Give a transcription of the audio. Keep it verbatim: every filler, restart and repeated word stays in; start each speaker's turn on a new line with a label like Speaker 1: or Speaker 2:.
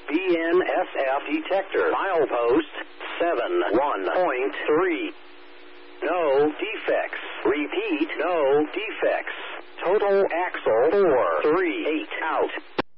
Speaker 1: B N S F detector. Milepost seven one point three. No defects. Repeat, no defects. Total axle four three eight out.